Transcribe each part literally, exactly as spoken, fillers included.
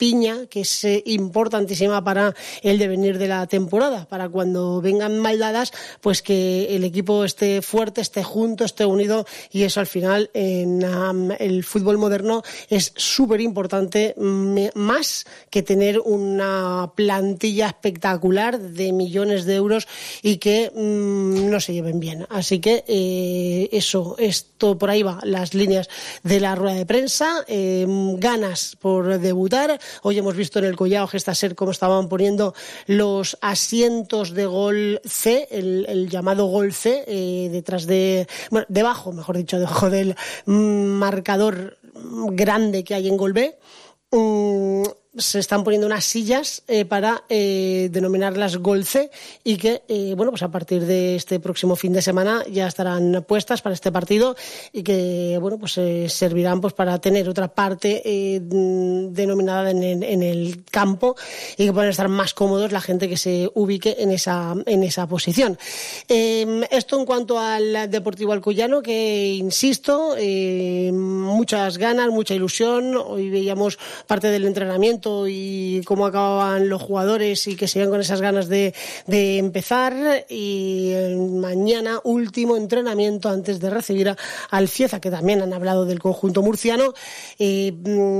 piña que es eh, importantísima para el devenir de la temporada, para cuando vengan mal dadas, pues que el equipo esté fuerte, esté junto, esté unido, y eso al final en um, el fútbol moderno es súper importante, m- más que tener una plantilla espectacular de millones de euros y que mmm, no se lleven bien. Así que eh, eso, esto por ahí va, las líneas de la rueda de prensa, eh, ganas por debutar. Hoy hemos visto en el Collao Gestaser cómo estaban poniendo los asientos de gol C, el, el llamado gol C, eh, detrás de, bueno, debajo, mejor dicho, debajo del marcador grande que hay en gol B. Um, se están poniendo unas sillas eh, para eh, denominarlas Gol C, y que, eh, bueno, pues a partir de este próximo fin de semana ya estarán puestas para este partido, y que, bueno, pues eh, servirán pues para tener otra parte eh, denominada en el, en el campo, y que puedan estar más cómodos la gente que se ubique en esa, en esa posición. Eh, esto en cuanto al Deportivo Alcoyano, que insisto, eh, muchas ganas, mucha ilusión. Hoy veíamos parte del entrenamiento y cómo acababan los jugadores y que siguen con esas ganas de, de empezar, y mañana último entrenamiento antes de recibir al Cieza, que también han hablado del conjunto murciano. eh,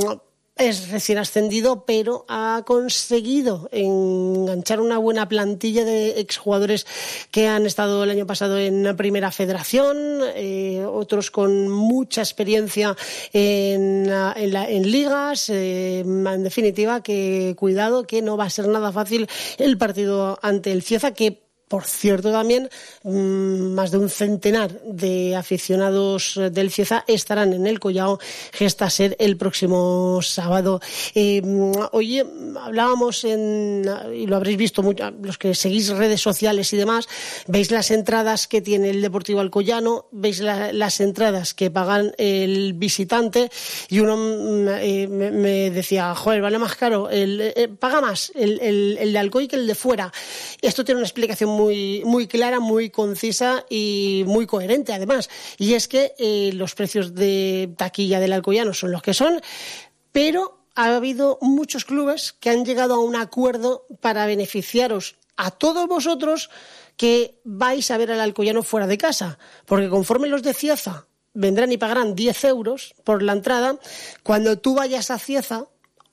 Es recién ascendido, pero ha conseguido enganchar una buena plantilla de exjugadores que han estado el año pasado en la Primera Federación, eh, otros con mucha experiencia en, en, la, en ligas. Eh, en definitiva, que cuidado, que no va a ser nada fácil el partido ante el Cieza, que por cierto, también mmm, más de un centenar de aficionados del Cieza estarán en el Collao Gestaser el próximo sábado. Eh, hoy hablábamos, en, y lo habréis visto mucho, los que seguís redes sociales y demás, veis las entradas que tiene el Deportivo Alcoyano, veis la, las entradas que pagan el visitante, y uno eh, me, me decía, joder, vale más caro, el, eh, paga más el, el, el de Alcoy que el de fuera. Esto tiene una explicación muy Muy, muy clara, muy concisa y muy coherente además, y es que eh, los precios de taquilla del Alcoyano son los que son, pero ha habido muchos clubes que han llegado a un acuerdo para beneficiaros a todos vosotros que vais a ver al Alcoyano fuera de casa, porque conforme los de Cieza vendrán y pagarán diez euros por la entrada, cuando tú vayas a Cieza,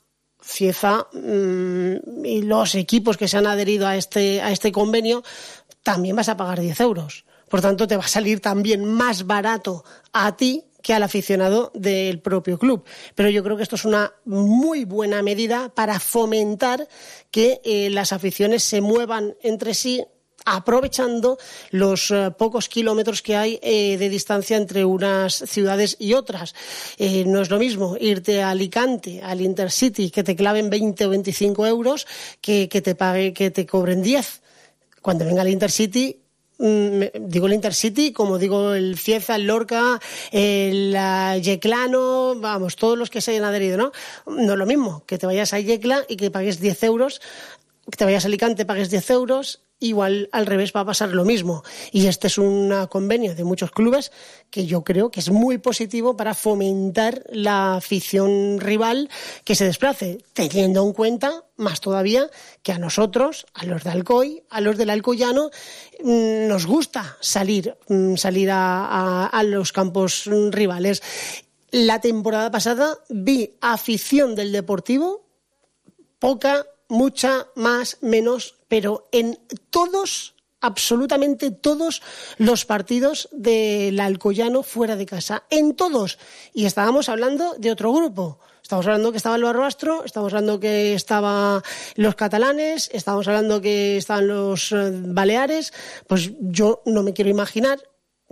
Cieza mmm, y los equipos que se han adherido a este, a este convenio, también vas a pagar diez euros. Por tanto, te va a salir también más barato a ti que al aficionado del propio club. Pero yo creo que esto es una muy buena medida para fomentar que eh, las aficiones se muevan entre sí, aprovechando los uh, pocos kilómetros que hay eh, de distancia entre unas ciudades y otras. Eh, no es lo mismo irte a Alicante, al Intercity, que te claven veinte o veinticinco euros, que, que te pague, que te cobren diez. Cuando venga el Intercity, mm, digo el Intercity, como digo el Cieza, el Lorca, el uh, Yeclano, vamos, todos los que se hayan adherido, ¿no? No es lo mismo que te vayas a Yecla y que pagues diez euros, que te vayas a Alicante, pagues diez euros. Igual al revés va a pasar lo mismo, y este es un convenio de muchos clubes que yo creo que es muy positivo para fomentar la afición rival que se desplace, teniendo en cuenta más todavía que a nosotros, a los de Alcoy, a los del Alcoyano, nos gusta salir, salir a, a, a los campos rivales. La temporada pasada vi afición del Deportivo, poca, mucha, más, menos, pero en todos, absolutamente todos los partidos del Alcoyano fuera de casa, en todos. Y estábamos hablando de otro grupo. Estamos hablando que estaba el Barbastro, estamos hablando que estaban los catalanes, estamos hablando que estaban los Baleares. Pues yo no me quiero imaginar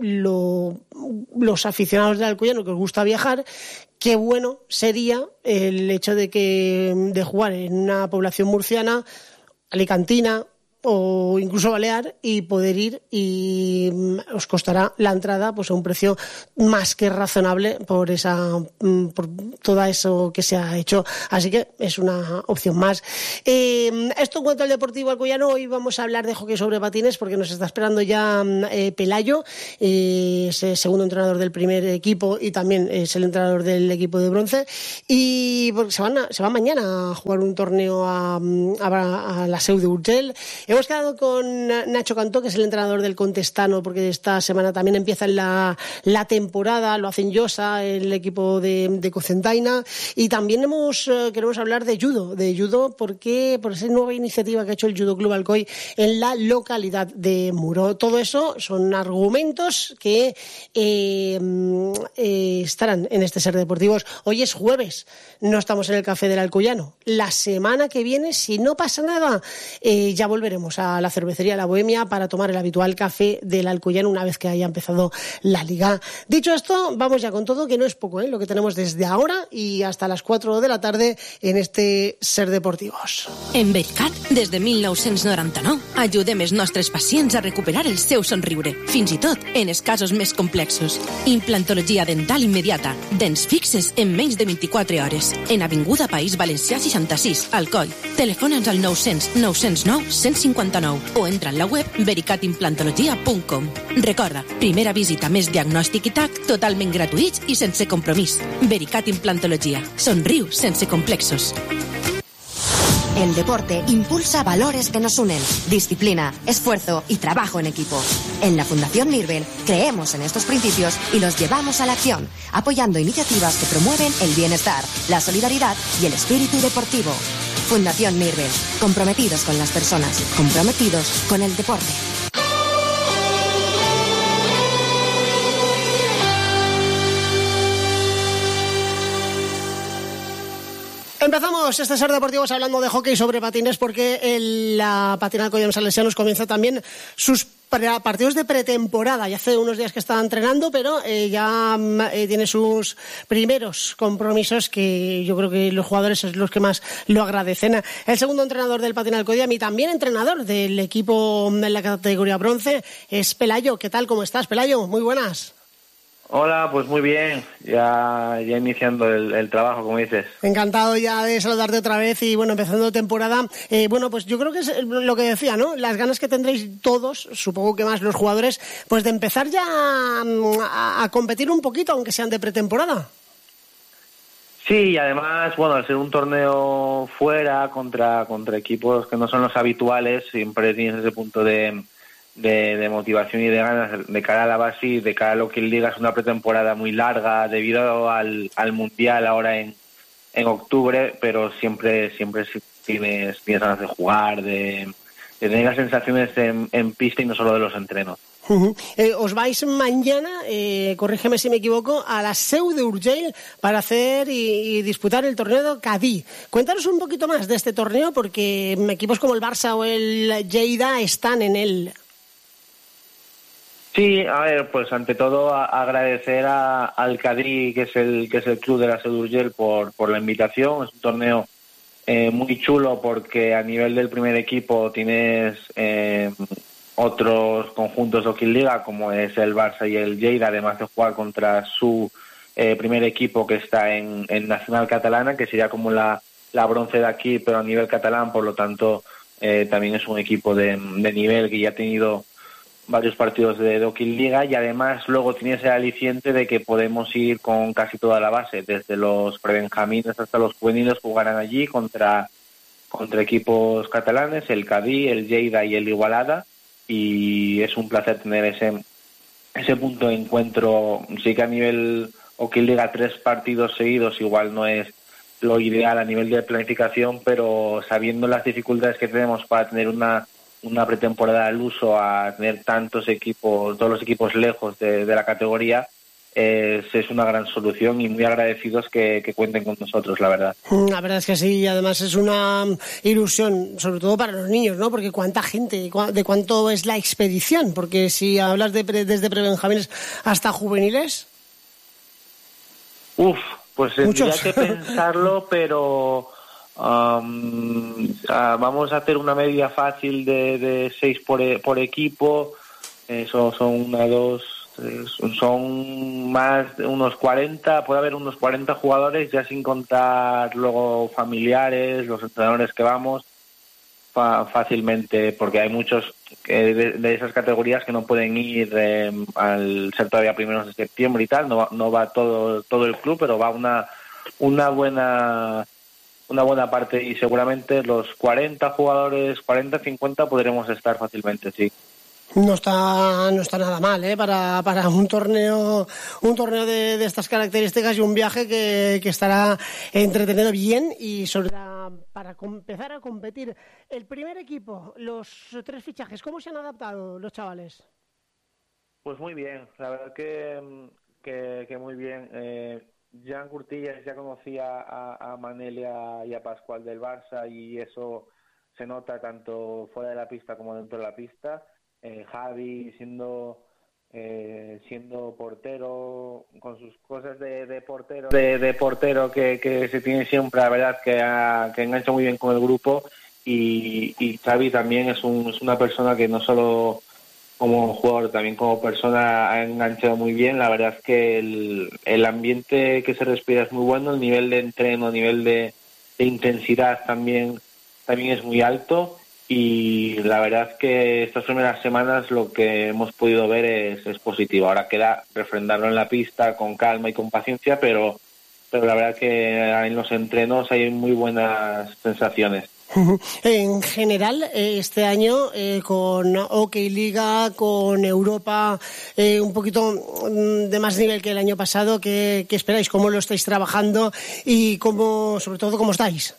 lo, los aficionados del Alcoyano que os gusta viajar, qué bueno sería el hecho de que de jugar en una población murciana, alicantina, o incluso balear y poder ir, y os costará la entrada pues a un precio más que razonable por esa por todo eso que se ha hecho, así que es una opción más. Eh, esto en cuanto al Deportivo Alcoyano. Hoy vamos a hablar de hockey sobre patines porque nos está esperando ya eh, Pelayo, eh, es el segundo entrenador del primer equipo y también es el entrenador del equipo de bronce, y porque se van a, se va mañana a jugar un torneo a, a, a la Seu de Urgell. Hemos quedado con Nacho Cantó, que es el entrenador del Contestano, porque esta semana también empieza la, la temporada, lo hacen Llosa, el equipo de, de Cocentaina, y también hemos eh, queremos hablar de judo, de judo porque por esa nueva iniciativa que ha hecho el Judo Club Alcoy en la localidad de Muro. Todo eso son argumentos que eh, eh, estarán en este Ser Deportivos. Hoy es jueves, no estamos en el Café del Alcoyano. La semana que viene, si no pasa nada, eh, ya volveremos a la cervecería La Bohemia para tomar el habitual café del Alcoyano una vez que haya empezado la Liga. Dicho esto, vamos ya con todo, que no es poco, ¿eh? Lo que tenemos desde ahora y hasta las cuatro de la tarde en este Ser Deportivos. En Vericat, des de mil nou-cents noranta-nou, ajudem els nostres pacients a recuperar el seu somriure, fins i tot en els casos més complexos. Implantologia dental immediata, dents fixes en menys de vint-i-quatre hores. En Avinguda País Valencià seixanta-sis, Alcoi. Telefona'ns al nou-cents nou-cents nou cent cinquanta-nou o entra en la web vericat implantologia punt com. Recorda, primera visita més diagnòstic i tac, totalment gratuïts i sense compromís. Vericat Implantologia. Somriu sense complexos. El deporte impulsa valores que nos unen: disciplina, esfuerzo y trabajo en equipo. En la Fundación Mirbel creemos en estos principios y los llevamos a la acción, apoyando iniciativas que promueven el bienestar, la solidaridad y el espíritu deportivo. Fundación Mirbel, comprometidos con las personas, comprometidos con el deporte. Empezamos este Ser Deportivos hablando de hockey sobre patines porque el, la Patina Alcoyano Salesianos comienza también sus partidos de pretemporada. Ya hace unos días que está entrenando, pero eh, ya eh, tiene sus primeros compromisos que yo creo que los jugadores es los que más lo agradecen. El segundo entrenador del Patina Alcoyano y también entrenador del equipo en la categoría bronce es Pelayo. ¿Qué tal? ¿Cómo estás, Pelayo? Muy buenas. Hola, pues muy bien, ya, ya iniciando el, el trabajo, como dices. Encantado ya de saludarte otra vez y bueno, empezando temporada. Eh, bueno, pues yo creo que es lo que decía, ¿no? Las ganas que tendréis todos, supongo que más los jugadores, pues de empezar ya a, a competir un poquito, aunque sean de pretemporada. Sí, y además, bueno, al ser un torneo fuera contra, contra equipos que no son los habituales, siempre tienes ese punto de... De, de motivación y de ganas de cara a la base y de cara a lo que Liga es una pretemporada muy larga debido al, al Mundial ahora en, en octubre, pero siempre siempre tienes, tienes ganas de jugar, de, de tener las sensaciones en, en pista y no solo de los entrenos. Uh-huh. Eh, os vais mañana, eh, corrígeme si me equivoco, a la Seu de Urgell para hacer y, y disputar el torneo de Cadí. Cuéntanos un poquito más de este torneo porque equipos como el Barça o el Lleida están en él. Sí, a ver, pues ante todo a, agradecer a, al Cadí, que es el que es el club de la Seu d'Urgell, por, por la invitación. Es un torneo eh, muy chulo porque a nivel del primer equipo tienes eh, otros conjuntos de Hockey Liga, como es el Barça y el Lleida, además de jugar contra su eh, primer equipo que está en, en Nacional Catalana, que sería como la, la bronce de aquí, pero a nivel catalán, por lo tanto eh, también es un equipo de, de nivel que ya ha tenido varios partidos de Hockey Liga, y además luego tiene ese aliciente de que podemos ir con casi toda la base, desde los prebenjamines hasta los juveniles jugarán allí contra, contra equipos catalanes, el Cadí, el Lleida y el Igualada, y es un placer tener ese, ese punto de encuentro. Sí que a nivel Hockey Liga tres partidos seguidos igual no es lo ideal a nivel de planificación, pero sabiendo las dificultades que tenemos para tener una una pretemporada al uso, a tener tantos equipos, todos los equipos lejos de, de la categoría, eh, es una gran solución y muy agradecidos que, que cuenten con nosotros, la verdad. La verdad es que sí, y además es una ilusión, sobre todo para los niños, ¿no? Porque cuánta gente, de cuánto es la expedición, porque si hablas de pre, desde prebenjamines hasta juveniles... Uf, pues tendría que pensarlo, pero... Um, Uh, vamos a hacer una media fácil de, de seis por, por equipo. Eso son una, dos, tres, son más de unos cuarenta, puede haber unos cuarenta jugadores, ya sin contar luego familiares, los entrenadores que vamos, fa, fácilmente, porque hay muchos que de, de esas categorías que no pueden ir eh, al ser todavía primeros de septiembre y tal, no, no va todo todo el club, pero va una una buena una buena parte y seguramente los cuarenta jugadores, cuarenta, cincuenta podremos estar fácilmente, sí. No está no está nada mal, ¿eh? Para, para un torneo un torneo de, de estas características y un viaje que, que estará entretenido bien y sobre la, para empezar a competir. El primer equipo, los tres fichajes, ¿cómo se han adaptado los chavales? Pues muy bien, la verdad que, que, que muy bien. Eh, Jan Curtillas ya conocía a, a Manel y a, y a Pascual del Barça y eso se nota tanto fuera de la pista como dentro de la pista. Eh, Javi siendo eh, siendo portero con sus cosas de, de portero de, de portero que, que se tiene siempre, la verdad que, ha, que engancha muy bien con el grupo y, y Xavi también es, un, es una persona que no solo como jugador, también como persona ha enganchado muy bien. La verdad es que el, el ambiente que se respira es muy bueno, el nivel de entreno, el nivel de, de intensidad también, también es muy alto. Y la verdad es que estas primeras semanas lo que hemos podido ver es, es positivo. Ahora queda refrendarlo en la pista con calma y con paciencia, pero, pero la verdad que en los entrenos hay muy buenas sensaciones. En general, este año eh, con OK Liga, con Europa, eh, un poquito de más nivel que el año pasado, ¿qué, qué esperáis? ¿Cómo lo estáis trabajando? Y cómo, sobre todo, ¿cómo estáis?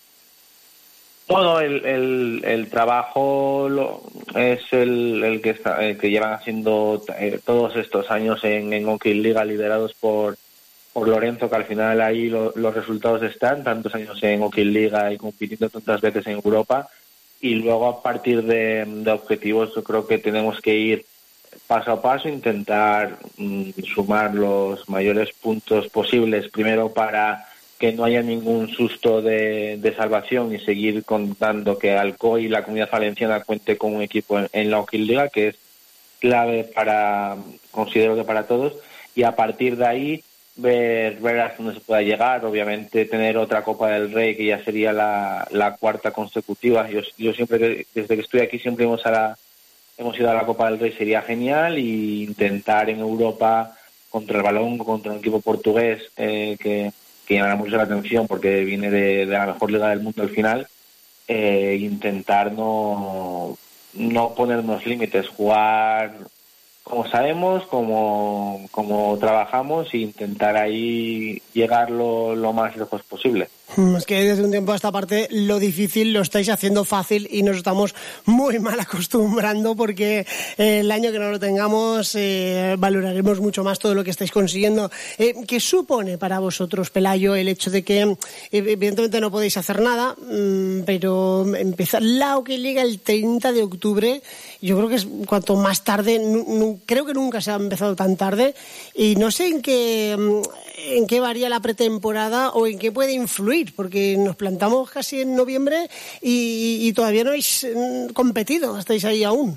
Bueno, el, el, el trabajo lo, es el, el, que está, el que llevan haciendo eh, todos estos años en, en OK Liga, liderados por, por Lorenzo, que al final ahí lo, los resultados están, tantos años en OK Liga y compitiendo tantas veces en Europa. Y luego a partir de, de objetivos yo creo que tenemos que ir paso a paso, intentar mm, sumar los mayores puntos posibles, primero para que no haya ningún susto de, de salvación y seguir contando que Alcoy y la Comunidad Valenciana cuente con un equipo en, en la OK Liga, que es clave para, considero que para todos, y a partir de ahí ver, ver hasta dónde se pueda llegar. Obviamente tener otra Copa del Rey, que ya sería la, la cuarta consecutiva. Yo, yo siempre, desde que estoy aquí, siempre hemos, a la, hemos ido a la Copa del Rey, sería genial, y intentar en Europa contra el Balón, contra un equipo portugués eh, que que llamará mucho la atención porque viene de, de la mejor liga del mundo al final, eh, intentar no, no ponernos límites, jugar como sabemos, como, como trabajamos e intentar ahí llegar lo, lo más lejos posible. Es que desde un tiempo a esta parte lo difícil lo estáis haciendo fácil y nos estamos muy mal acostumbrando, porque eh, el año que no lo tengamos eh, valoraremos mucho más todo lo que estáis consiguiendo. Eh, ¿Qué supone para vosotros, Pelayo, el hecho de que eh, evidentemente no podéis hacer nada, mmm, pero empezar la OK Liga el treinta de octubre? Yo creo que es cuanto más tarde, n- n- creo que nunca se ha empezado tan tarde, y no sé en qué, en qué varía la pretemporada o en qué puede influir, porque nos plantamos casi en noviembre y, y todavía no habéis competido, estáis ahí aún.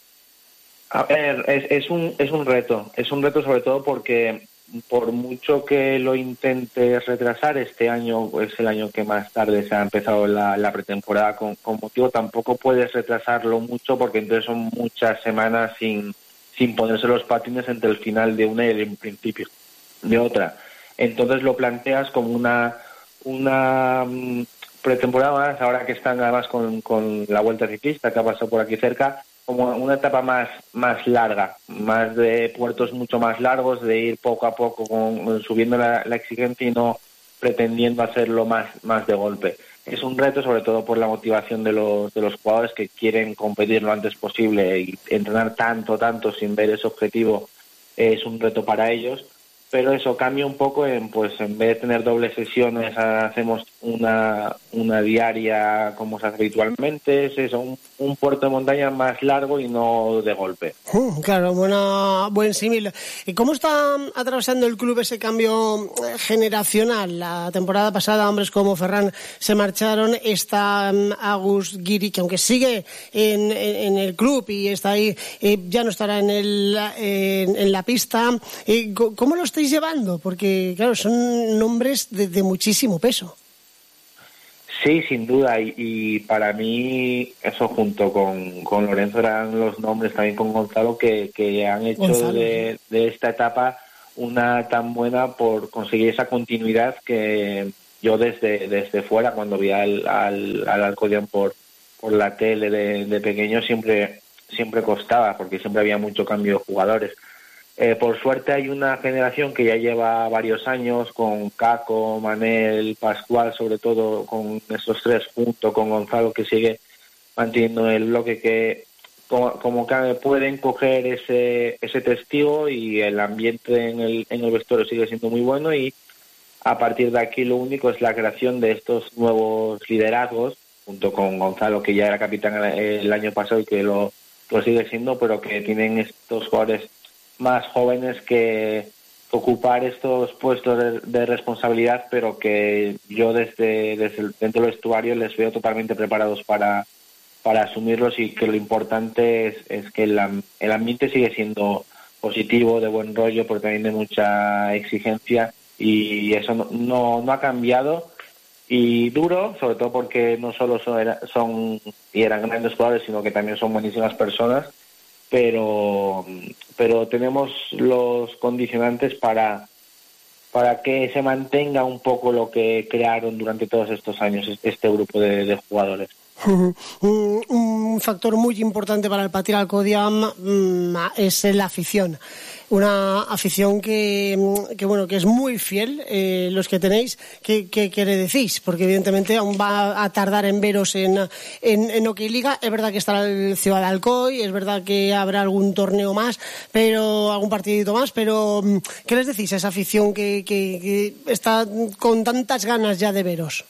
A ver, es, es un es un reto, es un reto sobre todo porque por mucho que lo intentes retrasar, este año es el año que más tarde se ha empezado la, la pretemporada con, con motivo, tampoco puedes retrasarlo mucho porque entonces son muchas semanas sin, sin ponerse los patines entre el final de una y el principio de otra. Entonces lo planteas como una una pretemporada más, ahora que están además con, con la Vuelta Ciclista que ha pasado por aquí cerca, como una etapa más más larga, más de puertos mucho más largos, de ir poco a poco con, subiendo la, la exigencia y no pretendiendo hacerlo más más de golpe. Es un reto sobre todo por la motivación de los de los jugadores que quieren competir lo antes posible, y entrenar tanto, tanto sin ver ese objetivo es un reto para ellos. Pero eso cambia un poco en, pues en vez de tener dobles sesiones, hacemos una, una diaria como se hace habitualmente, es eso, un, un puerto de montaña más largo y no de golpe. Uh, claro, buena, buen símil. ¿Y cómo está atravesando el club ese cambio generacional? La temporada pasada hombres como Ferran se marcharon, está um, Agus Giri, que aunque sigue en, en, en el club y está ahí, eh, ya no estará en, el, en, en la pista. Eh, ¿Cómo lo estáis llevando? Porque claro, son nombres de, de muchísimo peso. Sí, sin duda, y, y para mí eso junto con, con Lorenzo eran los nombres, también con Gonzalo, que, que han hecho de, de esta etapa una tan buena por conseguir esa continuidad que yo desde desde fuera, cuando vi al, al, al Alcoyán por, por la tele de, de pequeño, siempre, siempre costaba, porque siempre había mucho cambio de jugadores. Eh, por suerte hay una generación que ya lleva varios años con Caco, Manel, Pascual, sobre todo con estos tres, junto con Gonzalo, que sigue manteniendo el bloque, que como, como que pueden coger ese ese testigo, y el ambiente en el, en el vestuario sigue siendo muy bueno, y a partir de aquí lo único es la creación de estos nuevos liderazgos, junto con Gonzalo, que ya era capitán el año pasado y que lo, lo sigue siendo, pero que tienen estos jugadores más jóvenes que ocupar estos puestos de, de responsabilidad, pero que yo desde, desde el, dentro del vestuario les veo totalmente preparados para, para asumirlos, y que lo importante es, es que el, el ambiente sigue siendo positivo, de buen rollo, pero también de mucha exigencia, y eso no, no, no ha cambiado, y duro, sobre todo porque no solo son, son y eran grandes jugadores, sino que también son buenísimas personas, pero pero tenemos los condicionantes para para que se mantenga un poco lo que crearon durante todos estos años este grupo de, de jugadores. Uh-huh. Un, un factor muy importante para el Patir Alcodiam um, es la afición. Una afición que, que bueno, que es muy fiel, eh, los que tenéis. ¿Qué, qué, qué le decís? Porque evidentemente aún va a tardar en veros en, en, en Hockey Liga. Es verdad que estará el Ciudad de Alcoy, es verdad que habrá algún torneo más, pero algún partidito más, pero ¿qué les decís a esa afición que, que, que está con tantas ganas ya de veros?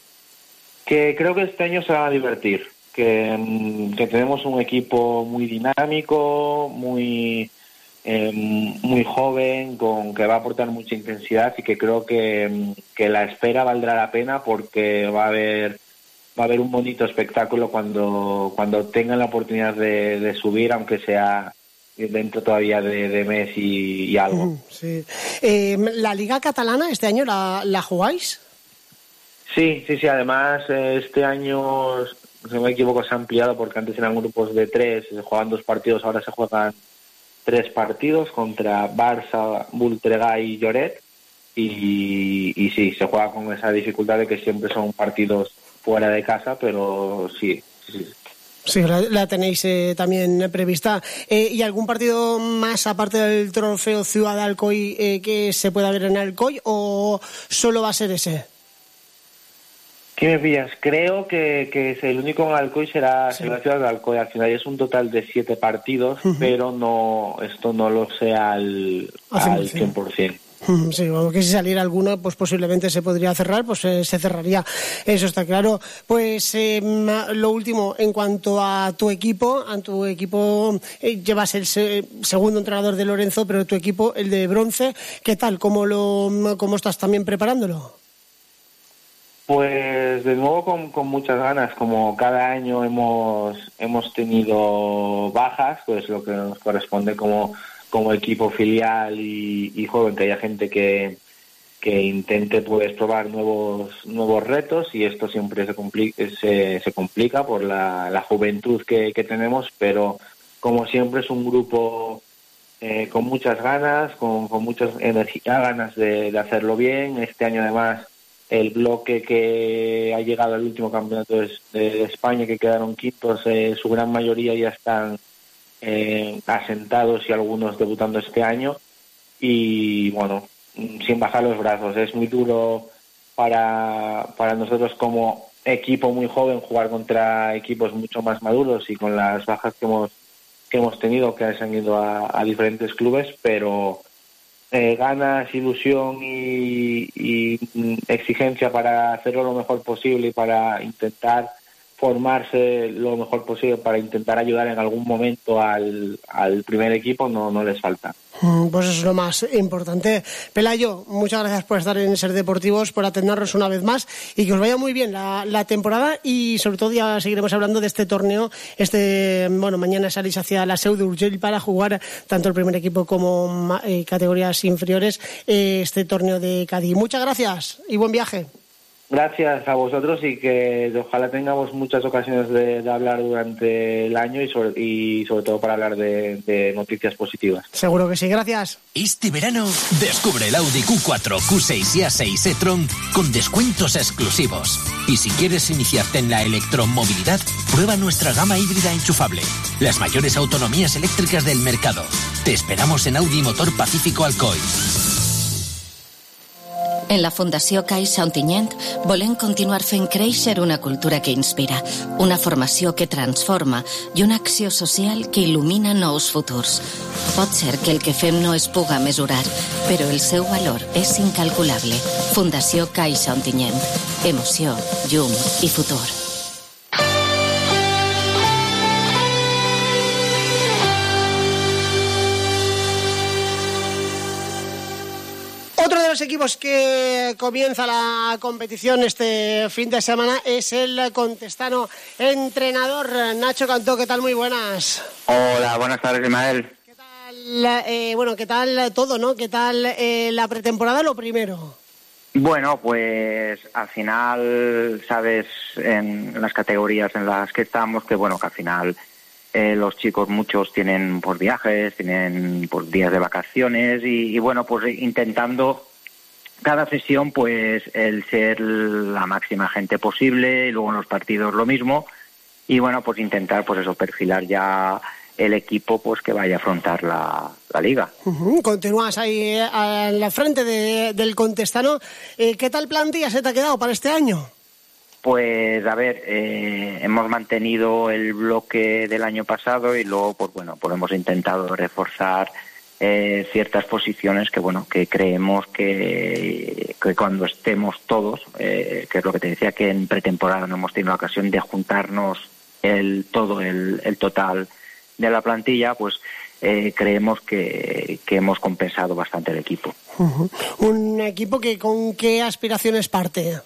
Que creo que este año se van a divertir, que, que tenemos un equipo muy dinámico, muy eh, muy joven, con que va a aportar mucha intensidad, y que creo que, que la espera valdrá la pena, porque va a haber va a haber un bonito espectáculo cuando cuando tengan la oportunidad de, de subir, aunque sea dentro todavía de, de mes y, y algo. Sí. Eh, ¿La Liga Catalana este año la, la jugáis? Sí, sí, sí. Además, este año, si no me equivoco, se ha ampliado, porque antes eran grupos de tres, se jugaban dos partidos, ahora se juegan tres partidos contra Barça, Voltregà y Lloret, y, y sí, se juega con esa dificultad de que siempre son partidos fuera de casa, pero sí, sí. Sí, la, la tenéis eh, también prevista. Eh, ¿Y algún partido más, aparte del trofeo Ciudad de Alcoy, eh, que se pueda ver en Alcoy, o solo va a ser ese? ¿Qué me pillas? Creo que, que es el único en Alcoy será, sí. será Ciudad de Alcoy. Al final es un total de siete partidos, uh-huh. pero no esto no lo sé al, al cien por ciento. Sí, bueno, que si saliera alguno, pues posiblemente se podría cerrar, pues eh, se cerraría, eso está claro. Pues eh, lo último, en cuanto a tu equipo, a tu equipo, eh, llevas el se- segundo entrenador de Lorenzo, pero tu equipo, el de bronce, ¿qué tal? ¿Cómo, lo, cómo estás también preparándolo? Pues de nuevo con, con muchas ganas, como cada año hemos hemos tenido bajas, pues lo que nos corresponde como, como equipo filial y, y joven, que haya gente que, que intente pues probar nuevos nuevos retos, y esto siempre se complica, se, se complica por la, la juventud que, que tenemos, pero como siempre es un grupo eh, con muchas ganas, con, con muchas energía, ganas de, de hacerlo bien. Este año además el bloque que ha llegado al último campeonato de, de España, que quedaron quintos, eh, su gran mayoría ya están eh, asentados, y algunos debutando este año, y bueno, sin bajar los brazos. Es muy duro para, para nosotros como equipo muy joven jugar contra equipos mucho más maduros, y con las bajas que hemos que hemos tenido, que se han ido a, a diferentes clubes, pero eh, ganas, ilusión y, y exigencia para hacerlo lo mejor posible y para intentar formarse lo mejor posible, para intentar ayudar en algún momento al, al primer equipo, no, no les falta. Pues eso es lo más importante. Pelayo, muchas gracias por estar en Ser Deportivos, por atendernos una vez más y que os vaya muy bien la, la temporada, y sobre todo ya seguiremos hablando de este torneo. Este, bueno, mañana salís hacia la Seu d'Urgell para jugar tanto el primer equipo como eh, categorías inferiores, eh, este torneo de Cádiz. Muchas gracias y buen viaje. Gracias a vosotros, y que ojalá tengamos muchas ocasiones de, de hablar durante el año y sobre, y sobre todo para hablar de, de noticias positivas. Seguro que sí, gracias. Este verano descubre el Audi Q cuatro, Q seis y A seis e-tron con descuentos exclusivos. Y si quieres iniciarte en la electromovilidad, prueba nuestra gama híbrida enchufable, las mayores autonomías eléctricas del mercado. Te esperamos en Audi Motor Pacífico Alcoy. En la Fundació Caixa Ontinyent volem continuar fent créixer una cultura que inspira, una formació que transforma i una acció social que il·lumina nous futurs. Pot ser que el que fem no es puga mesurar, però el seu valor és incalculable. Fundació Caixa Ontinyent. Emoció, llum i futur. Otro de los equipos que comienza la competición este fin de semana es el contestano entrenador Nacho Cantó. ¿Qué tal? Muy buenas. Hola, buenas tardes, Ismael. ¿Qué tal, eh, bueno, qué tal todo, no? ¿Qué tal eh, la pretemporada, lo primero? Bueno, pues al final, sabes, en las categorías en las que estamos, que bueno, que al final eh, los chicos muchos tienen pues viajes, tienen pues días de vacaciones y, y bueno, pues intentando cada sesión pues el ser la máxima gente posible, y luego en los partidos lo mismo, y bueno, pues intentar pues eso, perfilar ya el equipo pues que vaya a afrontar la, la liga. Uh-huh. Continúas ahí eh, a la frente de, del contestano. Eh, ¿Qué tal plantilla se te ha quedado para este año? Pues a ver, eh, hemos mantenido el bloque del año pasado y luego pues bueno, pues hemos intentado reforzar eh, ciertas posiciones que bueno, que creemos que, que cuando estemos todos, eh, que es lo que te decía, que en pretemporada no hemos tenido la ocasión de juntarnos el todo el, el total de la plantilla, pues eh, creemos que, que hemos compensado bastante el equipo. Uh-huh. Un equipo que con qué aspiraciones parte.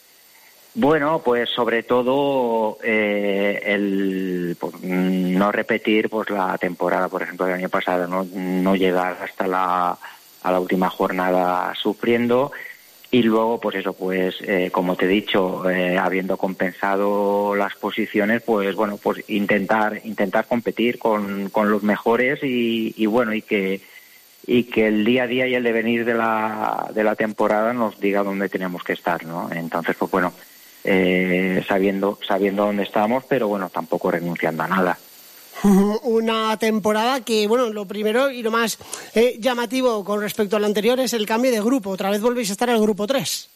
Bueno, pues sobre todo eh, el pues, no repetir pues la temporada, por ejemplo, del año pasado, no, no llegar hasta la a la última jornada sufriendo, y luego pues eso, pues eh, como te he dicho, eh, habiendo compensado las posiciones, pues bueno, pues intentar intentar competir con, con los mejores y, y bueno, y que y que el día a día y el devenir de la de la temporada nos diga dónde tenemos que estar, ¿no? Entonces, pues bueno, Eh, sabiendo sabiendo dónde estamos, pero bueno, tampoco renunciando a nada. Una temporada que, bueno, lo primero y lo más eh, llamativo con respecto al anterior es el cambio de grupo. Otra vez volvéis a estar en el grupo tres.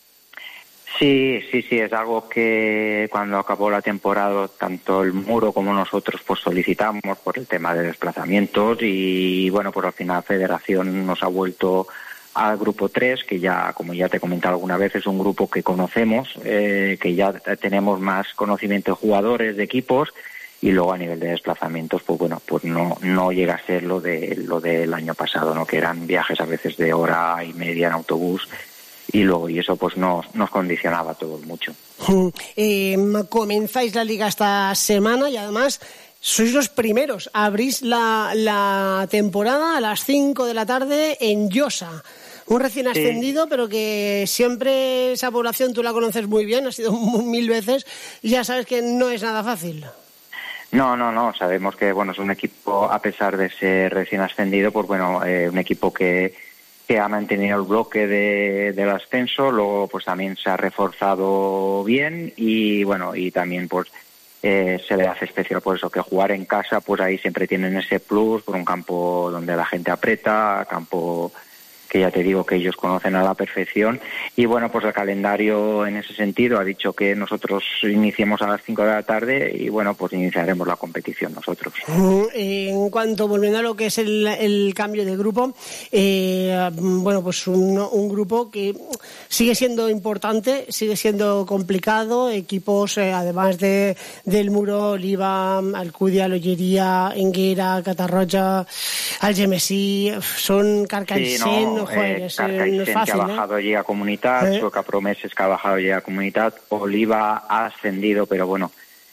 Sí, sí, sí, es algo que cuando acabó la temporada tanto el Muro como nosotros pues solicitamos por el tema de desplazamientos, y bueno, pues al final Federación nos ha vuelto al grupo tres, que ya, como ya te he comentado alguna vez, es un grupo que conocemos, eh, que ya tenemos más conocimiento de jugadores, de equipos, y luego a nivel de desplazamientos, pues bueno, pues no no llega a ser lo de lo del año pasado, ¿no? Que eran viajes a veces de hora y media en autobús, y luego y eso pues nos nos condicionaba todo mucho. Eh, comenzáis la liga esta semana y además sois los primeros. Abrís la, la temporada a las cinco de la tarde en Llosa. Un recién ascendido, sí, pero que siempre esa población tú la conoces muy bien, has ido mil veces y ya sabes que no es nada fácil. No, no, no. Sabemos que bueno, es un equipo, a pesar de ser recién ascendido, pues bueno, eh, un equipo que, que ha mantenido el bloque de, del ascenso, luego pues también se ha reforzado bien y bueno, y también pues Eh, se le hace especial por eso, que jugar en casa, pues ahí siempre tienen ese plus, por un campo donde la gente aprieta, campo que ya te digo que ellos conocen a la perfección. Y bueno, pues el calendario en ese sentido ha dicho que nosotros iniciemos a las cinco de la tarde y bueno, pues iniciaremos la competición nosotros. En cuanto, volviendo a lo que es el, el cambio de grupo, eh, bueno, pues un, un grupo que sigue siendo importante, sigue siendo complicado, equipos eh, además de del Muro, Oliva, Alcudia, Lollería, Enguera, Catarroja, Algemesí, son Carcaixent, sí, no, joder, eh, es, Carcaixent no es fácil, que ha bajado ¿eh? allí a Comunitat, ¿Eh? Sueca Promeses que ha bajado allí a Comunitat, Oliva ha ascendido, pero bueno,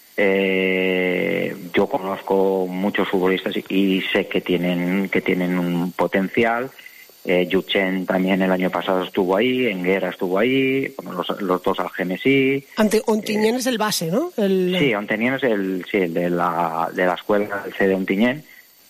eh, yo conozco muchos futbolistas y, y sé que tienen que tienen un potencial. eh, Yuchen también el año pasado estuvo ahí, Enguera estuvo ahí, bueno, los, los dos Algemesí. Ante Ontinyent eh, es el base, ¿no? El... Sí, Ontinyent es el, sí, el de la de la escuela del C de Ontinyent.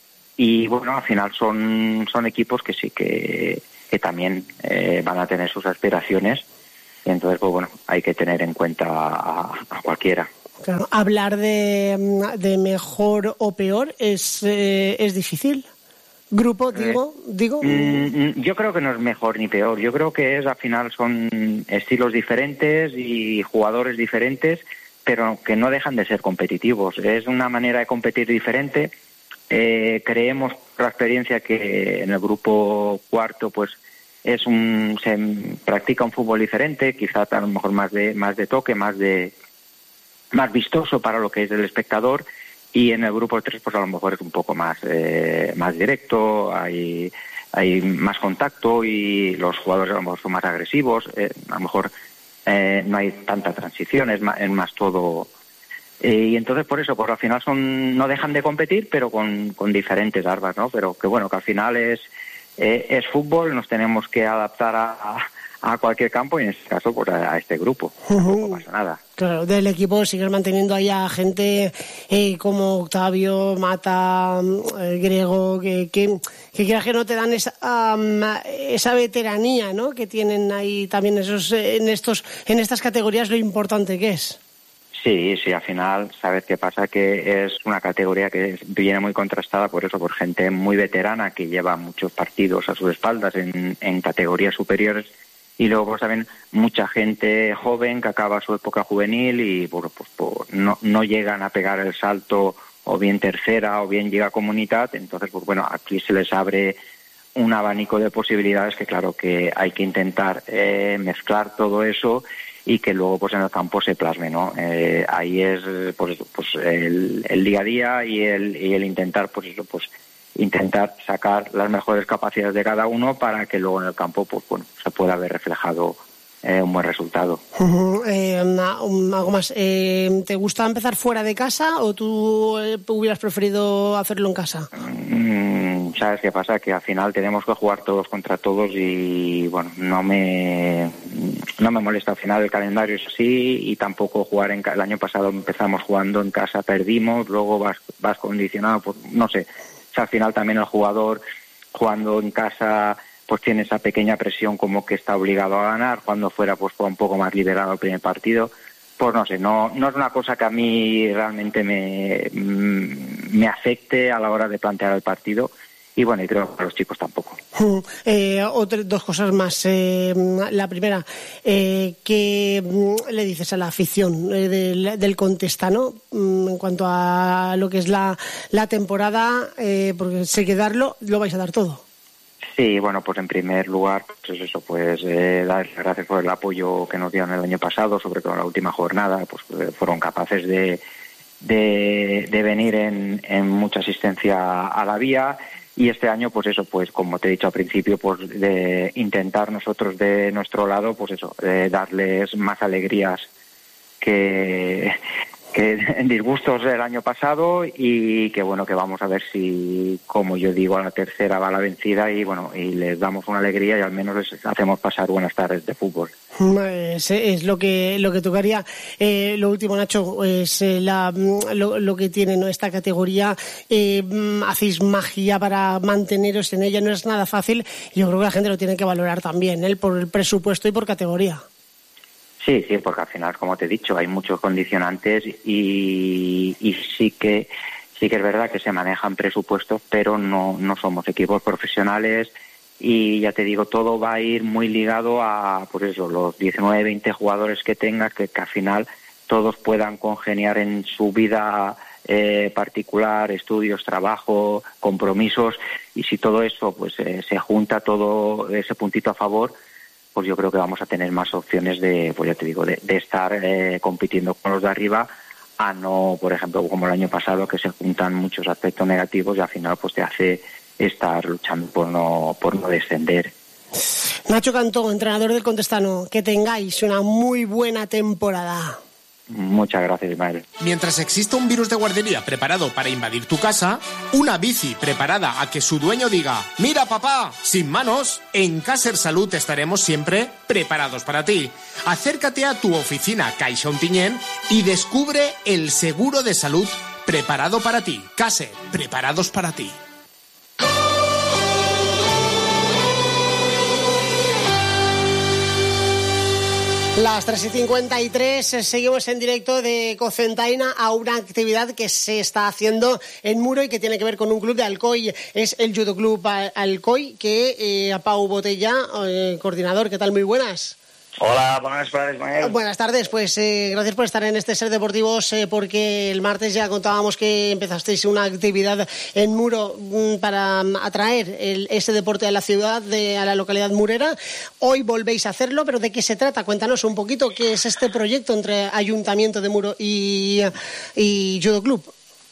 Y bueno, al final son son equipos que sí que, que también eh, van a tener sus aspiraciones. Y entonces, pues bueno, hay que tener en cuenta a, a cualquiera. Claro, hablar de, de mejor o peor es, eh, es difícil. Grupo, digo, eh, digo. Mm, yo creo que no es mejor ni peor. Yo creo que es, al final, son estilos diferentes y jugadores diferentes, pero que no dejan de ser competitivos. Es una manera de competir diferente. Eh, creemos por la experiencia que en el grupo cuarto pues es un se practica un fútbol diferente, quizás a lo mejor más de más de toque, más de más vistoso para lo que es el espectador, y en el grupo tres pues a lo mejor es un poco más eh, más directo, hay hay más contacto y los jugadores a lo mejor son más agresivos, eh, a lo mejor eh, no hay tanta transición, es más, es más todo. Y entonces por eso, pues al final son no dejan de competir, pero con, con diferentes armas, ¿no? Pero que bueno, que al final es eh, es fútbol, nos tenemos que adaptar a, a, a cualquier campo y en este caso pues a, a este grupo, uh-huh. No pasa nada. Claro, del equipo sigues manteniendo ahí a gente eh, como Octavio, Mata, eh, Grego, que, que, que quieras que no te dan esa, um, esa veteranía, ¿no? Que tienen ahí también esos en estos en estas categorías, lo importante que es. Sí, sí, al final, ¿sabes qué pasa? Que es una categoría que viene muy contrastada por eso, por gente muy veterana que lleva muchos partidos a sus espaldas en, en categorías superiores, y luego pues también mucha gente joven que acaba su época juvenil y bueno, pues, pues no, no llegan a pegar el salto o bien tercera o bien llega a Comunitat. Entonces, pues bueno, aquí se les abre un abanico de posibilidades que claro que hay que intentar eh, mezclar todo eso y que luego pues en el campo se plasme, ¿no? Eh, ahí es pues, pues el, el día a día y el, y el intentar pues eso, pues intentar sacar las mejores capacidades de cada uno para que luego en el campo pues bueno se pueda ver reflejado eh, un buen resultado. Uh-huh. Eh, una, un, algo más, eh, ¿te gusta empezar fuera de casa o tú eh, hubieras preferido hacerlo en casa? Mm, ¿Sabes qué pasa? Que al final tenemos que jugar todos contra todos y bueno, no me no me molesta. Al final el calendario es así y tampoco jugar en casa. El año pasado empezamos jugando en casa, perdimos, luego vas, vas condicionado por, no sé, o sea, al final también el jugador jugando en casa pues tiene esa pequeña presión como que está obligado a ganar, cuando fuera pues fue un poco más liberado el primer partido. Pues no sé, no no es una cosa que a mí realmente me, me afecte a la hora de plantear el partido. Y bueno, y creo que a los chicos tampoco. Uh, eh, otra, dos cosas más. Eh, la primera, eh, ¿qué le dices a la afición eh, del, del Contestano en cuanto a lo que es la, la temporada? Eh, porque sé que darlo, lo vais a dar todo. Sí, bueno, pues en primer lugar, pues eso, pues eh, dar las gracias por el apoyo que nos dieron el año pasado, sobre todo en la última jornada, pues eh, fueron capaces de, de, de venir en, en mucha asistencia a la vía. Y este año, pues eso, pues como te he dicho al principio, pues de intentar nosotros de nuestro lado, pues eso, de darles más alegrías que, que disgustos del año pasado, y que bueno, que vamos a ver si, como yo digo, a la tercera va la vencida y bueno, y les damos una alegría y al menos les hacemos pasar buenas tardes de fútbol. Es, es lo que lo que tocaría. Eh, lo último, Nacho, es eh, la, lo, lo que tiene, ¿no?, esta categoría. Eh, hacéis magia para manteneros en ella, no es nada fácil. Yo creo que la gente lo tiene que valorar también, ¿eh?, por el presupuesto y por categoría. Sí, sí, porque al final, como te he dicho, hay muchos condicionantes y, y sí que sí que es verdad que se manejan presupuestos, pero no no somos equipos profesionales y ya te digo, todo va a ir muy ligado a, por eso, los diecinueve, veinte jugadores que tengas, que, que al final todos puedan congeniar en su vida eh, particular, estudios, trabajo, compromisos, y si todo eso pues eh, se junta, todo ese puntito a favor, pues yo creo que vamos a tener más opciones de, pues ya te digo, de, de estar eh, compitiendo con los de arriba, a no, por ejemplo, como el año pasado, que se juntan muchos aspectos negativos y al final pues te hace estar luchando por no, por no descender. Nacho Cantó, entrenador del Contestano, que tengáis una muy buena temporada. Muchas gracias, Ismael. Mientras exista un virus de guardería preparado para invadir tu casa, una bici preparada a que su dueño diga «Mira, papá, sin manos», en Caser Salud estaremos siempre preparados para ti. Acércate a tu oficina Caixa Ontinyent y descubre el seguro de salud preparado para ti. Caser, preparados para ti. Las tres y cincuenta y tres, seguimos en directo de Cocentaina a una actividad que se está haciendo en Muro y que tiene que ver con un club de Alcoy. Es el Judo Club Alcoy, que eh, a Pau Botella, eh, coordinador, ¿qué tal? Muy buenas. Hola, buenas tardes, Ismael. Buenas tardes, pues eh, gracias por estar en este Ser Deportivos, eh, porque el martes ya contábamos que empezasteis una actividad en Muro mm, para um, atraer el, ese deporte a la ciudad, de, a la localidad murera. Hoy volvéis a hacerlo, pero ¿de qué se trata? Cuéntanos un poquito qué es este proyecto entre Ayuntamiento de Muro i, i Judo Club.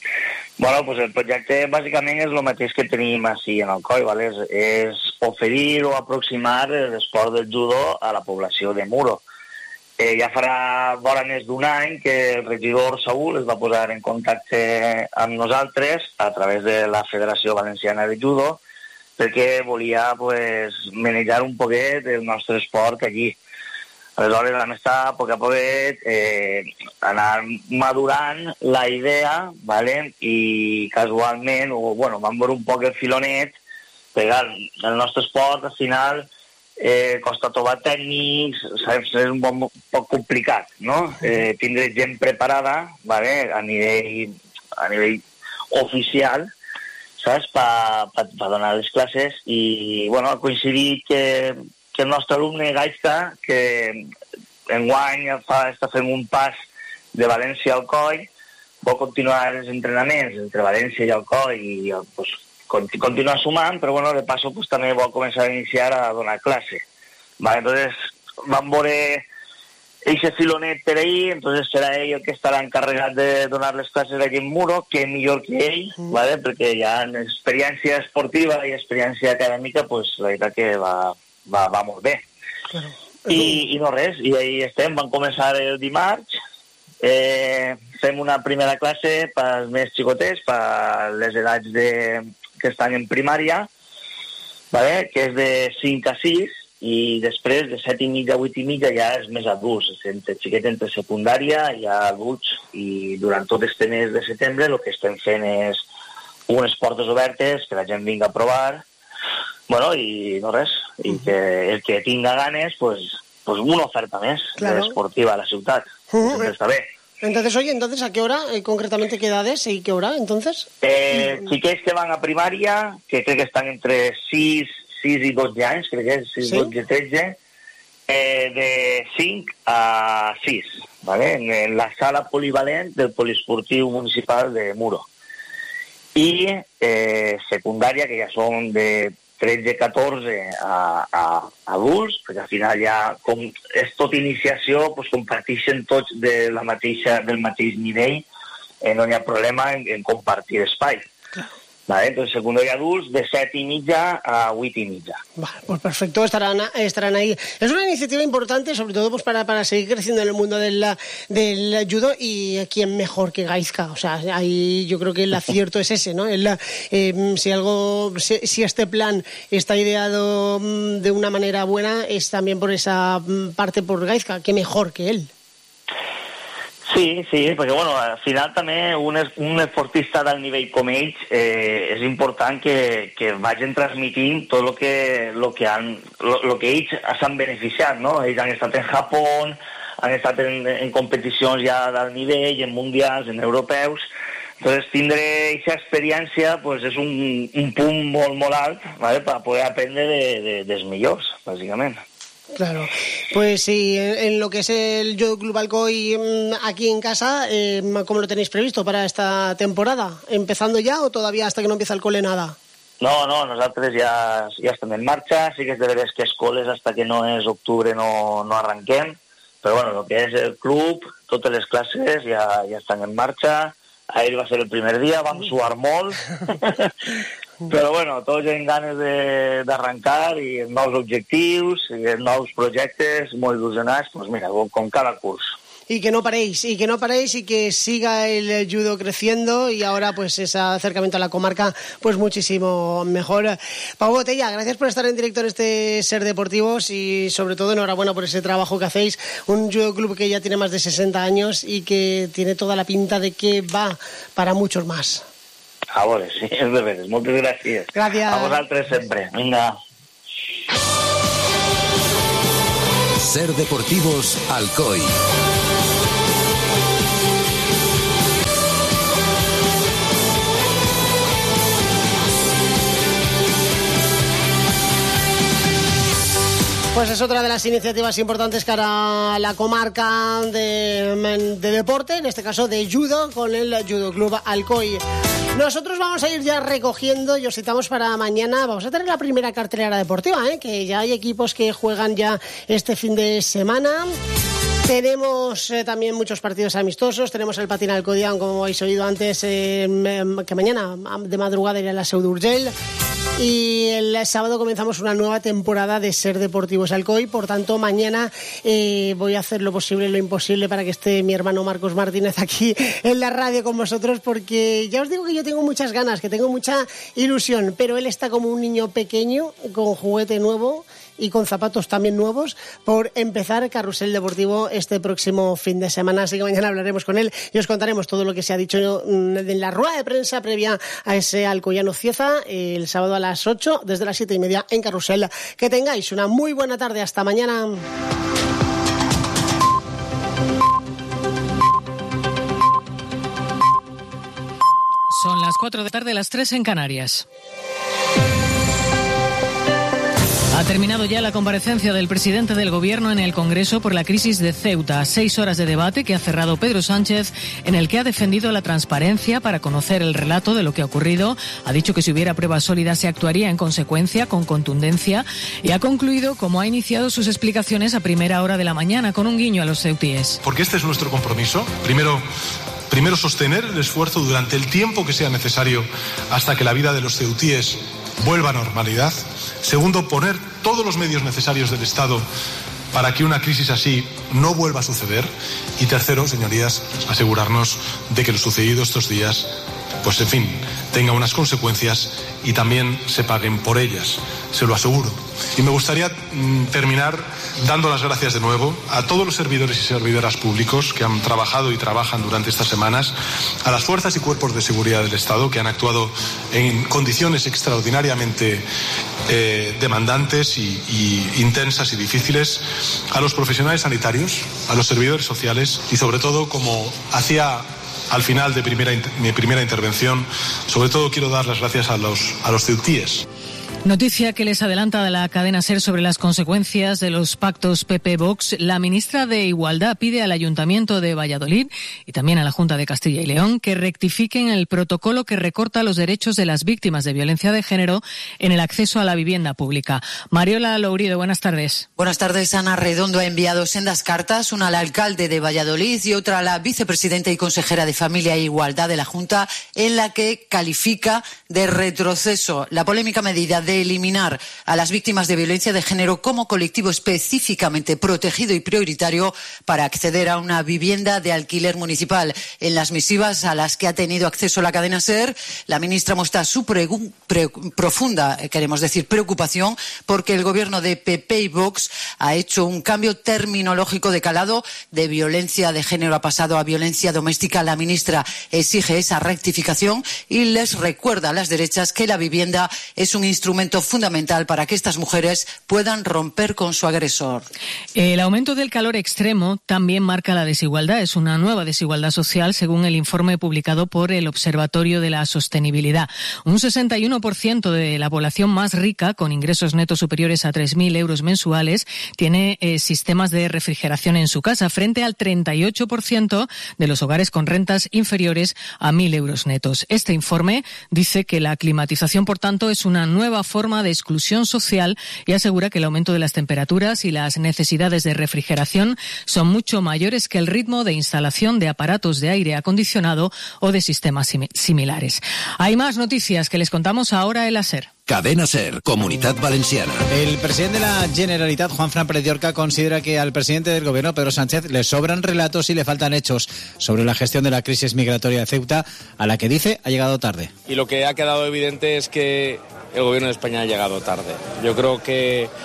Bueno, pues el projecte bàsicament és el mateix que tenim així en Alcoi, ¿vale? és, és oferir o aproximar l'esport del judo a la població de Muro. Eh, ja farà vora més d'un any que el regidor Saúl es va posar en contacte amb nosaltres a través de la Federació Valenciana de Judo perquè volia pues, manejar un poquet el nostre esport allí. Aleshores vam estar a poc a poquet eh, anar madurant la idea, ¿vale? I casualment, o, bueno, vam veure un poc el filonet, perquè el nostre esport al final eh, costa trobar tècnics, saps? És un bon, poc complicat, no? Eh, tindre gent preparada, ¿vale? a nivell, a nivell oficial, saps? Per pa, pa donar les classes i, bueno, ha coincidit que que el nostre alumne Gaizka, que enguany fa, està fent un pas de València a Alcoi, vol continuar els entrenaments entre València i Alcoi i pues, continuar sumant, però bueno, de paso pues, també vol començar a iniciar a donar classe. Vale, entonces vam veure ese filonet per ahí, entonces serà ell el que estarà encarregat de donar les classes aquí en Muro, que millor que ell, mm. ¿vale? Perquè ja en experiència esportiva i experiència acadèmica, pues, la veritat que va... Va, va molt bé. Claro. I, I no res, i ahí estem. Vam començar el dimarts, eh, fem una primera classe pels més xicotets, per les edats de, que estan en primària, vale? Que és de cinc a sis, i després de set i mitja a vuit i mitja ja és més adults, entre xiquet entre secundària i adults, i durant tot este mes de setembre el que estem fent és unes portes obertes que la gent vinga a provar. Bueno, y no res, y uh-huh. que el que tenga ganes, pues, pues una oferta más claro. esportiva a la ciudad. Uh-huh. Está bien. Entonces, oye, entonces, ¿a qué hora eh, concretamente qué edades y qué hora, entonces? Eh, chiquets que van a primaria, que creo que están entre sis i dotze anys, crec que és sis, ¿sí? dotze, tretze, eh, de cinc a sis, ¿vale? En, en la sala polivalent del Poliesportiu Municipal de Muro. I eh, secundària, que ja són de tretze a catorze a, a adults, perquè al final ja, com és tot iniciació, pues, comparteixen tots de la mateixa, del mateix nivell, eh, no hi ha problema en, en compartir espai. Claro. Vale, entonces secundaria adults de set y media a ocho y media. Vale, pues perfecto, estarán, estarán ahí. Es una iniciativa importante, sobre todo pues para, para seguir creciendo en el mundo del, del judo, y quién mejor que Gaizka. O sea, ahí yo creo que el acierto es ese, ¿no? El, eh, si algo, si, si este plan está ideado de una manera buena, es también por esa parte por Gaizka, qué mejor que él. Sí, sí, perquè bueno, al final també un, es, un esportista del nivell com ells eh, és important que, que vagin transmitint tot el que, lo que, han, lo, lo que ells s'han beneficiat, no? Ells han estat en Japó, han estat en, en competicions ja del nivell, en mundials, en europeus, Entonces, tindre aquesta experiència pues, és un, un punt molt, molt alt, ¿vale? Per poder aprendre de, de, dels millors, bàsicament. Claro, pues sí, en, en lo que es el Judo Club Alcoy aquí en casa, eh, ¿cómo lo tenéis previsto para esta temporada? ¿Empezando ya o todavía hasta que no empieza el cole nada? No, no, nosaltres ja, ja estem en marxa, sí que és de veres que escoles hasta que no és octubre no, no arranquem, però bueno, el que és el club, totes les classes ja, ja estan en marxa. Ahir va ser el primer dia, vam suar molt, però bueno, tots amb ganes d'arrencar i nous objectius i nous projectes, molt il·lusionats, doncs mira, com, com cada curs. Y que no paréis, y que no paréis y que siga el judo creciendo y ahora pues ese acercamiento a la comarca pues muchísimo mejor. Pau Botella, gracias por estar en directo en este Ser Deportivos y sobre todo enhorabuena por ese trabajo que hacéis. Un judo club que ya tiene más de sesenta años y que tiene toda la pinta de que va para muchos más. A veure, sí, és de veres. Moltes gràcies. Gràcies. A vosaltres sempre. Vinga. Ser Deportivos Alcoy. Pues es otra de las iniciativas importantes para la comarca de, de deporte, en este caso de judo, con el Judo Club Alcoy. Nosotros vamos a ir ya recogiendo y os citamos para mañana. Vamos a tener la primera cartelera deportiva, ¿eh? Que ya hay equipos que juegan ya este fin de semana. Tenemos eh, también muchos partidos amistosos. Tenemos el Patín Alcodián, como habéis oído antes, eh, que mañana de madrugada irá a la Seu d'Urgell. Y el sábado comenzamos una nueva temporada de Ser Deportivos Alcoy. Por tanto, mañana eh, voy a hacer lo posible y lo imposible para que esté mi hermano Marcos Martínez aquí en la radio con vosotros, porque ya os digo que yo tengo muchas ganas, que tengo mucha ilusión, pero él está como un niño pequeño con juguete nuevo y con zapatos también nuevos por empezar Carrusel Deportivo este próximo fin de semana. Así que mañana hablaremos con él y os contaremos todo lo que se ha dicho en la rueda de prensa previa a ese Alcoyano Cieza el sábado a las ocho, desde las siete y media en Carrusel. Que tengáis una muy buena tarde. Hasta mañana. Son las cuatro de la tarde, las tres en Canarias. Ha terminado ya la comparecencia del presidente del Gobierno en el Congreso por la crisis de Ceuta. Seis horas de debate que ha cerrado Pedro Sánchez, en el que ha defendido la transparencia para conocer el relato de lo que ha ocurrido. Ha dicho que si hubiera pruebas sólidas se actuaría en consecuencia, con contundencia, y ha concluido como ha iniciado sus explicaciones a primera hora de la mañana, con un guiño a los ceutíes. Porque este es nuestro compromiso. Primero, primero sostener el esfuerzo durante el tiempo que sea necesario hasta que la vida de los ceutíes vuelva a normalidad. Segundo, poner todos los medios necesarios del Estado para que una crisis así no vuelva a suceder. Y tercero, señorías, asegurarnos de que lo sucedido estos días, pues en fin, tenga unas consecuencias y también se paguen por ellas, se lo aseguro. Y me gustaría mm, terminar dando las gracias de nuevo a todos los servidores y servidoras públicos que han trabajado y trabajan durante estas semanas, a las fuerzas y cuerpos de seguridad del Estado que han actuado en condiciones extraordinariamente eh, demandantes y, y intensas y difíciles, a los profesionales sanitarios, a los servidores sociales y sobre todo, como hacía al final de primera, mi primera intervención, sobre todo quiero dar las gracias a los, a los ceutíes. Noticia que les adelanta de la cadena SER sobre las consecuencias de los pactos P P-Vox. La ministra de Igualdad pide al Ayuntamiento de Valladolid y también a la Junta de Castilla y León que rectifiquen el protocolo que recorta los derechos de las víctimas de violencia de género en el acceso a la vivienda pública. Mariola Lourido, buenas tardes. Buenas tardes. Ana Redondo ha enviado sendas cartas, una al alcalde de Valladolid y otra a la vicepresidenta y consejera de Familia e Igualdad de la Junta, en la que califica de retroceso la polémica medida de eliminar a las víctimas de violencia de género como colectivo específicamente protegido y prioritario para acceder a una vivienda de alquiler municipal. En las misivas a las que ha tenido acceso la cadena SER, la ministra muestra su pre pre profunda, queremos decir, preocupación porque el gobierno de P P y Vox ha hecho un cambio terminológico de calado. De violencia de género ha pasado a violencia doméstica. La ministra exige esa rectificación y les recuerda a las derechas que la vivienda es un instrumento instrumento fundamental para que estas mujeres puedan romper con su agresor. El aumento del calor extremo también marca la desigualdad. Es una nueva desigualdad social, según el informe publicado por el Observatorio de la Sostenibilidad. Un sesenta y uno por ciento de la población más rica, con ingresos netos superiores a tres mil euros mensuales, tiene eh, sistemas de refrigeración en su casa, frente al treinta y ocho por ciento de los hogares con rentas inferiores a mil euros netos. Este informe dice que la climatización, por tanto, es una nueva forma de exclusión social y asegura que el aumento de las temperaturas y las necesidades de refrigeración son mucho mayores que el ritmo de instalación de aparatos de aire acondicionado o de sistemas sim- similares. Hay más noticias que les contamos ahora en la SER. Cadena SER, Comunidad Valenciana. El presidente de la Generalitat, Juanfran Pérez Llorca, considera que al presidente del gobierno, Pedro Sánchez, le sobran relatos y le faltan hechos sobre la gestión de la crisis migratoria de Ceuta, a la que dice ha llegado tarde. Y lo que ha quedado evidente es que el gobierno de España ha llegado tarde. Yo creo que eh,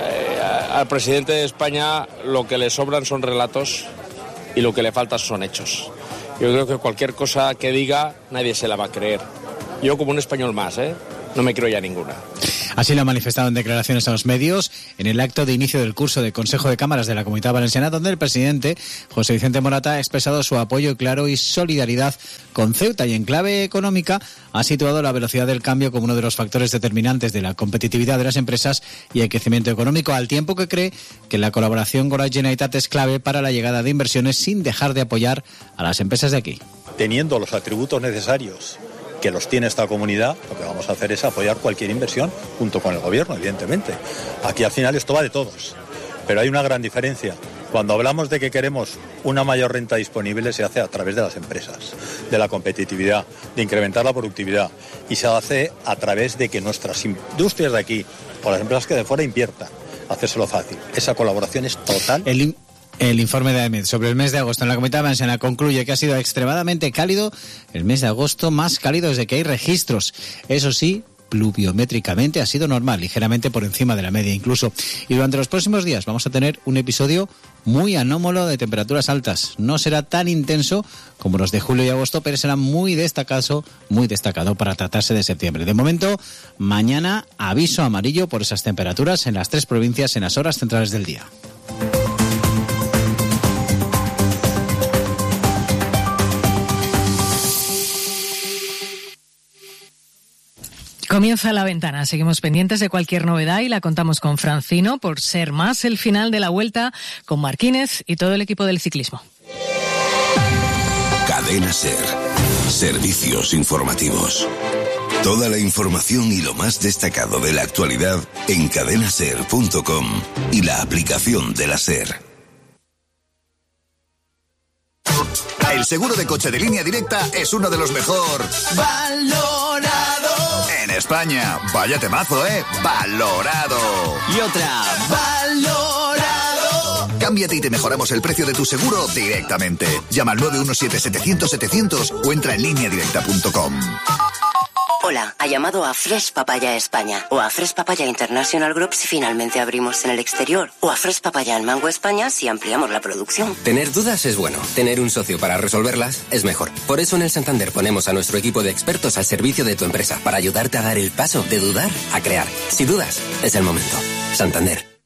al presidente de España lo que le sobran son relatos y lo que le falta son hechos. Yo creo que cualquier cosa que diga nadie se la va a creer. Yo como un español más, ¿eh? No me creo ya ninguna. Así lo ha manifestado en declaraciones a los medios en el acto de inicio del curso de Consejo de Cámaras de la Comunidad Valenciana, donde el presidente, José Vicente Morata, ha expresado su apoyo claro y solidaridad con Ceuta, y en clave económica ha situado la velocidad del cambio como uno de los factores determinantes de la competitividad de las empresas y el crecimiento económico, al tiempo que cree que la colaboración con la Generalitat es clave para la llegada de inversiones sin dejar de apoyar a las empresas de aquí. Teniendo los atributos necesarios que los tiene esta comunidad, lo que vamos a hacer es apoyar cualquier inversión junto con el gobierno, evidentemente. Aquí al final esto va de todos, pero hay una gran diferencia. Cuando hablamos de que queremos una mayor renta disponible, se hace a través de las empresas, de la competitividad, de incrementar la productividad, y se hace a través de que nuestras industrias de aquí o las empresas que de fuera inviertan, hacérselo fácil. Esa colaboración es total. El El informe de A E M E D sobre el mes de agosto en la Comunidad Valenciana concluye que ha sido extremadamente cálido, el mes de agosto más cálido desde que hay registros. Eso sí, pluviométricamente ha sido normal, ligeramente por encima de la media incluso. Y durante los próximos días vamos a tener un episodio muy anómalo de temperaturas altas. No será tan intenso como los de julio y agosto, pero será muy destacado, muy destacado para tratarse de septiembre. De momento, mañana aviso amarillo por esas temperaturas en las tres provincias en las horas centrales del día. Comienza La Ventana. Seguimos pendientes de cualquier novedad y la contamos con Francino por ser más el final de la Vuelta, con Marquínez y todo el equipo del ciclismo. Cadena SER. Servicios informativos. Toda la información y lo más destacado de la actualidad en cadena ser punto com y la aplicación de la SER. El seguro de coche de Línea Directa es uno de los mejor valorado en España. Vaya temazo, ¿eh? Valorado. Y otra. Valorado. Cámbiate y te mejoramos el precio de tu seguro directamente. Llama al nueve uno siete setecientos setecientos o entra en línea directa punto com. Hola, ha llamado a Fresh Papaya España o a Fresh Papaya International Group si finalmente abrimos en el exterior, o a Fresh Papaya en Mango España si ampliamos la producción. Tener dudas es bueno, tener un socio para resolverlas es mejor. Por eso en el Santander ponemos a nuestro equipo de expertos al servicio de tu empresa para ayudarte a dar el paso de dudar a crear. Si dudas, es el momento. Santander.